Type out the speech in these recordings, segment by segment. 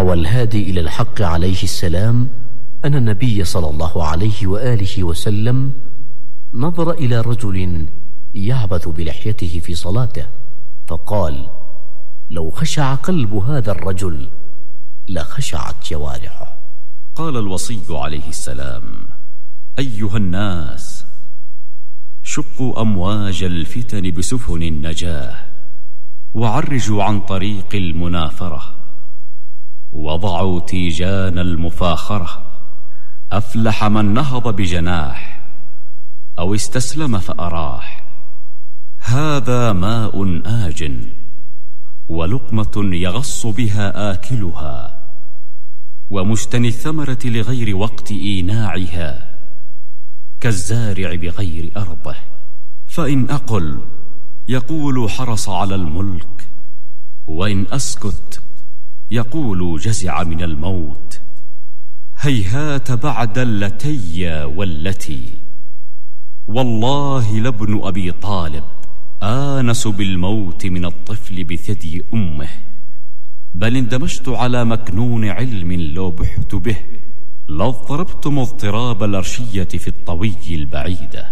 روى الهادي إلى الحق عليه السلام أن النبي صلى الله عليه وآله وسلم نظر إلى رجل يعبث بلحيته في صلاته فقال: لو خشع قلب هذا الرجل لخشعت جوارحه. قال الوصي عليه السلام: أيها الناس، شقوا أمواج الفتن بسفن النجاة، وعرجوا عن طريق المنافرة، وضعوا تيجان المفاخرة. أفلح من نهض بجناح أو استسلم فأراح. هذا ماء آجن، ولقمة يغص بها آكلها، ومجتني الثمرة لغير وقت إيناعها، كالزارع بغير أرضه. فإن أقل يقول حرص على الملك، وإن أسكت يقول جزع من الموت. هيهات بعد اللتي والتي، والله لابن أبي طالب آنس بالموت من الطفل بثدي أمه. بل اندمجت على مكنون علم لو بحت به، لاضطربتم اضطراب الأرشية في الطوي البعيدة.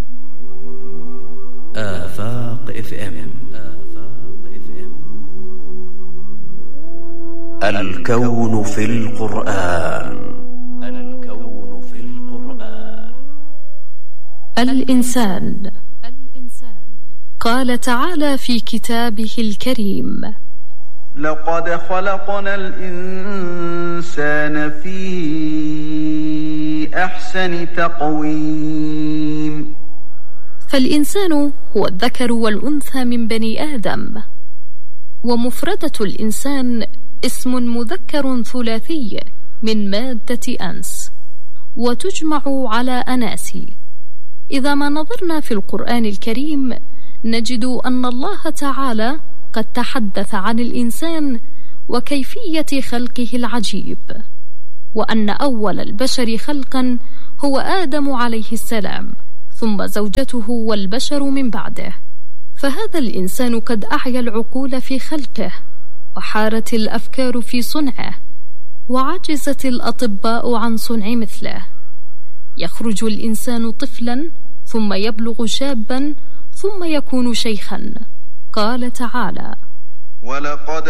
آفاق FM. الكون في القرآن. الإنسان. قال تعالى في كتابه الكريم: لقد خلقنا الإنسان في أحسن تقويم. فالإنسان هو الذكر والأنثى من بني آدم، ومفردة الإنسان اسم مذكر ثلاثي من مادة أنس، وتجمع على أناسي. إذا ما نظرنا في القرآن الكريم نجد أن الله تعالى قد تحدث عن الإنسان وكيفية خلقه العجيب، وأن أول البشر خلقا هو آدم عليه السلام، ثم زوجته والبشر من بعده. فهذا الإنسان قد أعيا العقول في خلقه، وحارت الأفكار في صنعه، وعجزت الأطباء عن صنع مثله. يخرج الإنسان طفلا، ثم يبلغ شابا، ثم يكون شيخا. قال تعالى: ولقد